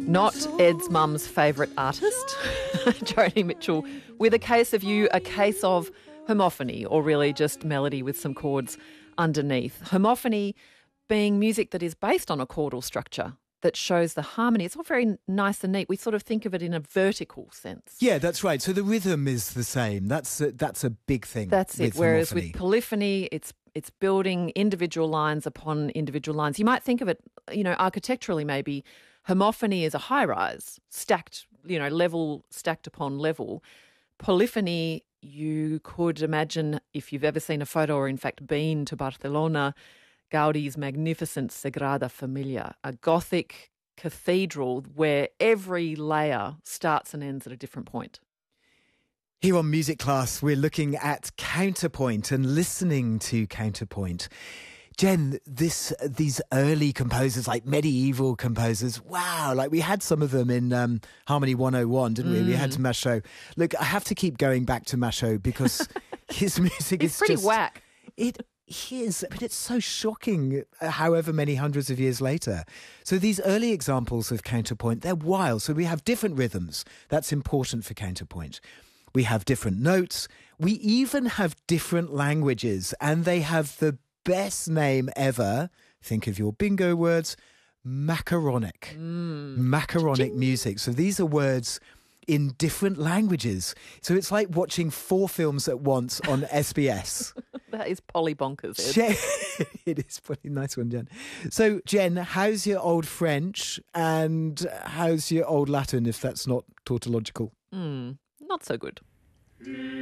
Not Ed's mum's favourite artist, Joni Mitchell, with A Case of You, a case of homophony, or really just melody with some chords underneath. Homophony being music that is based on a chordal structure that shows the harmony. It's all very nice and neat. We sort of think of it in a vertical sense. Yeah, that's right. So the rhythm is the same. That's a big thing. That's it. Whereas homophony. with polyphony, it's building individual lines upon individual lines. You might think of it, architecturally maybe. Homophony is a high-rise, stacked, level stacked upon level. Polyphony, you could imagine, if you've ever seen a photo or in fact been to Barcelona, Gaudi's magnificent Sagrada Familia, a Gothic cathedral where every layer starts and ends at a different point. Here on Music Class, we're looking at counterpoint and listening to counterpoint. Jen, these early composers, like medieval composers, wow, like we had some of them in Harmony 101, didn't we? We had Machaut. Look, I have to keep going back to Machaut because his music is pretty just... whack. It is, but it's so shocking however many hundreds of years later. So these early examples of counterpoint, they're wild. So we have different rhythms. That's important for counterpoint. We have different notes. We even have different languages, and they have the best name ever. Think of your bingo words. Macaronic. Macaronic music. So these are words in different languages. So it's like watching 4 films at once on SBS. That is polybonkers, Ed. It is pretty nice one, Jen. So, Jen, how's your old French and how's your old Latin, if that's not tautological? Not so good.